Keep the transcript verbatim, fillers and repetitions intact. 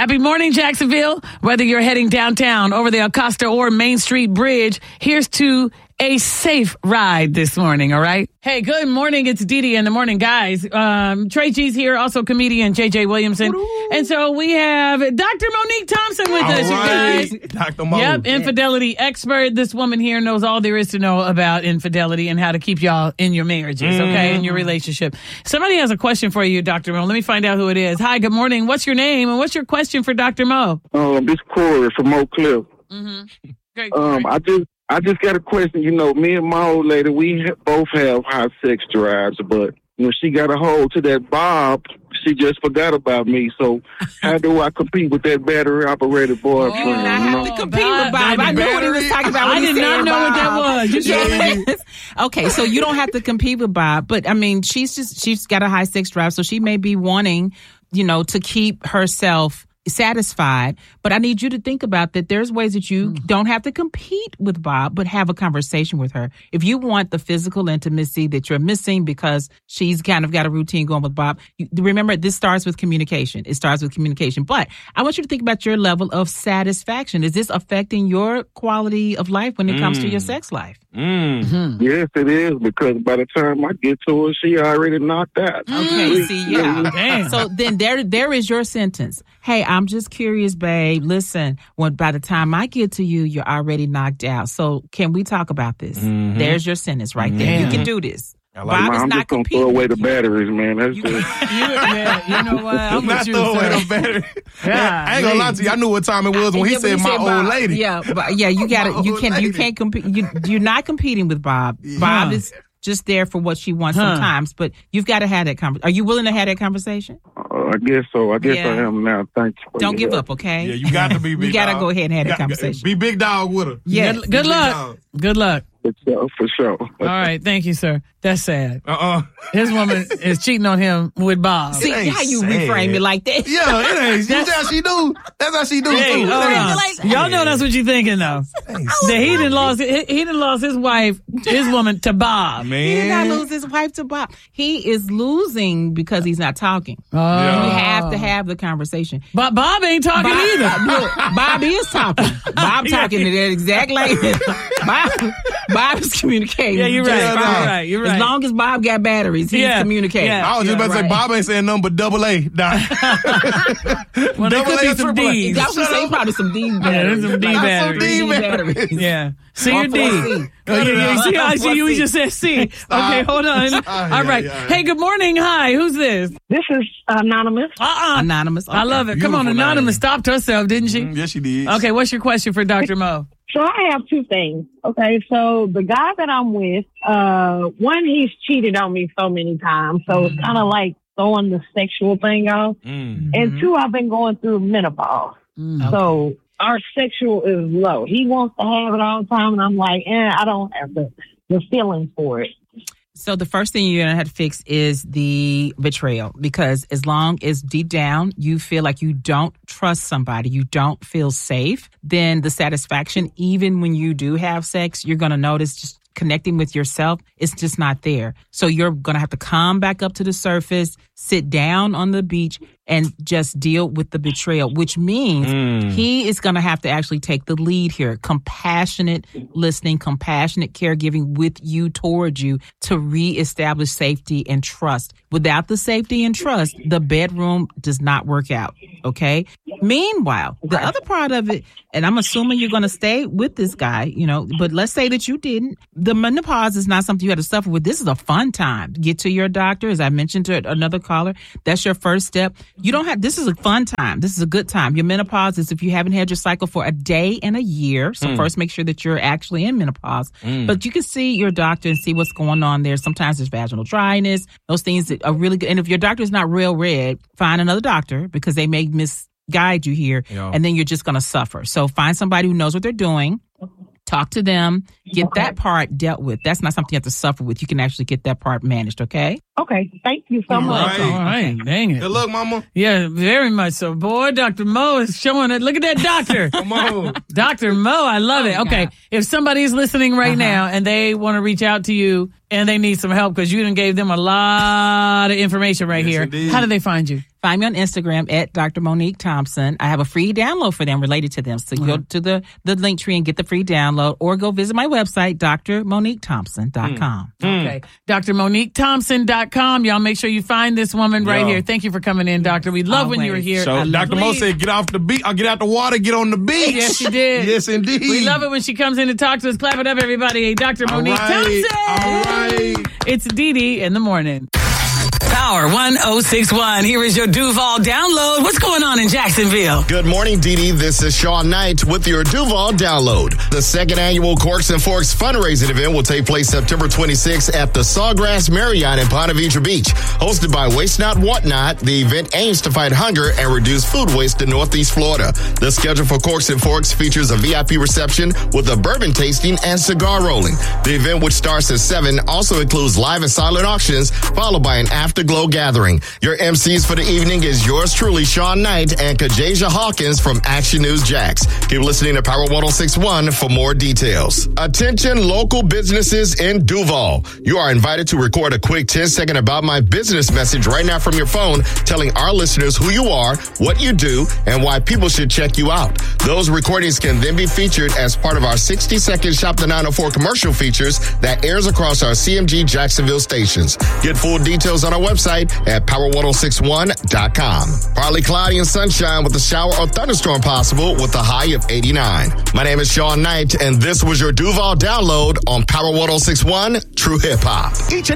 Happy morning, Jacksonville. Whether you're heading downtown, over the Acosta or Main Street Bridge, here's to a safe ride this morning, all right? Hey, good morning. It's Dee Dee in the morning, guys. Um, Trey G's here, also comedian J J Williamson. Woo-hoo. And so we have Doctor Monique Thompson with all us, right. you guys. Doctor Mo. Yep, infidelity expert. This woman here knows all there is to know about infidelity and how to keep y'all in your marriages, mm-hmm. okay, in your relationship. Somebody has a question for you, Doctor Mo. Let me find out who it is. Hi, good morning. What's your name and what's your question for Doctor Mo? Um, this Corey from Oak Cliff. Mm-hmm. Great. Um, great. I just I just got a question. You know, me and my old lady, we ha- both have high sex drives, but when she got a hold to that Bob, she just forgot about me. So how do I compete with that battery-operated boyfriend? You do not have to compete with Bob. I knew what he was talking about. I did not know what that was. You yes. Okay, so you don't have to compete with Bob, but I mean, she's just she's got a high sex drive, so she may be wanting, you know, to keep herself satisfied, but I need you to think about that there's ways that you mm. don't have to compete with Bob, but have a conversation with her. If you want the physical intimacy that you're missing because she's kind of got a routine going with Bob, you, remember, this starts with communication. It starts with communication. But I want you to think about your level of satisfaction. Is this affecting your quality of life when it mm. comes to your sex life? Mm-hmm. Yes, it is, because by the time I get to her, she already knocked out. Okay, see, yeah. So then there, there is your sentence. Hey, I'm just curious, babe. Listen, when by the time I get to you, you're already knocked out. So can we talk about this? Mm-hmm. There's your sentence right there. Mm-hmm. You can do this. Like Bob is I'm not just gonna throw away the batteries, man. That's you, just you, man, you know what? I'm not throw away the batteries. Yeah, I ain't gonna lie to you. I knew what time it was when he yeah, said when he my said old Bob, lady. Yeah, but yeah, you got it. You can you can't compete. You, you're not competing with Bob. Yeah. Bob is just there for what she wants huh. sometimes, but you've got to have that conversation. Are you willing to have that conversation? Uh, I guess so. I guess yeah. I am now. Thank you. Don't give help. up, okay? Yeah, you got to be big You got to dog. go ahead and have you that gotta, conversation. Be big dog with her. Yeah. Good, good luck. Good luck. For sure. For sure. All right. Thank you, sir. That's sad. Uh-uh. His woman is cheating on him with Bob. See how you sad. reframe it like that? Yeah, it ain't. That's how she do. That's how she do. Hey, hold on. Like, y'all know that's what you're thinking, though. That he done lost. He, he done lost his wife, his woman, to Bob. Man, he did not lose his wife to Bob. He is losing because he's not talking. Oh. Yeah. We have to have the conversation. But Bob ain't talking Bob, either. Look, Bob is talking. Bob talking to that exact lady. Bob, Bob is communicating. Yeah, you're right. You're right. You're right. As long as Bob got batteries, he's yeah. communicating. Yeah. I was just yeah, about to right. say Bob ain't saying nothing but double A. Well, there could be some D's. I was saying probably some D batteries. Yeah, there's some D like batteries. Some D batteries. Yeah. C or D. Oh, yeah, yeah. See how I see you? We just said C. Okay, hold on. All right. Yeah, yeah. Hey, good morning. Hi. Who's this? This is Anonymous. Uh-uh. Anonymous. Okay. I love it. Beautiful Come on. Anonymous name. stopped herself, didn't she? Mm, yes, she did. Okay, what's your question for Doctor Mo? So I have two things. Okay, so the guy that I'm with, uh, one, he's cheated on me so many times, so mm-hmm. it's kind of like throwing the sexual thing off. Mm-hmm. And two, I've been going through menopause. Mm-hmm. So our sexual is low. He wants to have it all the time, and I'm like, eh, I don't have the, the feeling for it. So the first thing you're going to have to fix is the betrayal, because as long as deep down you feel like you don't trust somebody, you don't feel safe, then the satisfaction, even when you do have sex, you're going to notice just connecting with yourself, it's just not there. So you're going to have to come back up to the surface, sit down on the beach, and just deal with the betrayal, which means mm. he is going to have to actually take the lead here. Compassionate listening, compassionate caregiving with you, towards you, to reestablish safety and trust. Without the safety and trust, the bedroom does not work out, okay? Meanwhile, the other part of it, and I'm assuming you're going to stay with this guy, you know, but let's say that you didn't. The menopause is not something you had to suffer with. This is a fun time. Get to your doctor, as I mentioned to another caller. That's your first step. You don't have, this is a fun time. This is a good time. Your menopause is if you haven't had your cycle for a day and a year. So mm. first make sure that you're actually in menopause. Mm. But you can see your doctor and see what's going on there. Sometimes there's vaginal dryness, those things that are really good. And if your doctor is not real red, find another doctor, because they may misguide you here. Yo. And then you're just going to suffer. So find somebody who knows what they're doing. Talk to them. Get that part dealt with. That's not something you have to suffer with. You can actually get that part managed, okay? Okay, thank you so much. All right, dang it. Good luck, mama. Yeah, very much so. Boy, Doctor Mo is showing it. Look at that doctor. Come on. Doctor Mo, I love it. Okay, God. if somebody's listening right Uh-huh. now and they want to reach out to you and they need some help because you done gave them a lot of information right Yes, here, indeed. how do they find you? Find me on Instagram at Doctor Monique Thompson. I have a free download for them related to them. So go to the, the link tree and get the free download, or go visit my website, D R Monique Thompson dot com. Okay. D R Monique Thompson dot com. Y'all make sure you find this woman right Yeah. here. Thank you for coming in, Doctor. We love when you were Always. here. So I love- Doctor Mo Please. said, get off the beach. I'll get out the water, get on the beach. Yes, she did. Yes, indeed. We love it when she comes in to talk to us. Clap it up, everybody. Doctor All Monique right. Thompson. All right. It's Dee Dee in the morning. Power one oh six one. Here is your Duval download. What's going on in Jacksonville? Good morning, Dee Dee. This is Sean Knight with your Duval Download. The second annual Corks and Forks fundraising event will take place September twenty-sixth at the Sawgrass Marriott in Ponte Vedra Beach. Hosted by Waste Not, Want Not, the event aims to fight hunger and reduce food waste in Northeast Florida. The schedule for Corks and Forks features a V I P reception with a bourbon tasting and cigar rolling. The event, which starts at seven, also includes live and silent auctions, followed by an afterglow gathering. Your M Cs for the evening is yours truly, Sean Knight and Kajasia Hawkins from Action News Jax. Keep listening to Power one oh six one for more details. Attention local businesses in Duval. You are invited to record a quick ten second About My Business message right now from your phone, telling our listeners who you are, what you do, and why people should check you out. Those recordings can then be featured as part of our sixty second Shop the nine oh four commercial features that airs across our C M G Jacksonville stations. Get full details on our website at power one oh six one dot com. Partly cloudy and sunshine with a shower or thunderstorm possible with a high of eighty-nine. My name is Sean Knight, and this was your Duval Download on Power one oh six one True Hip Hop. Each and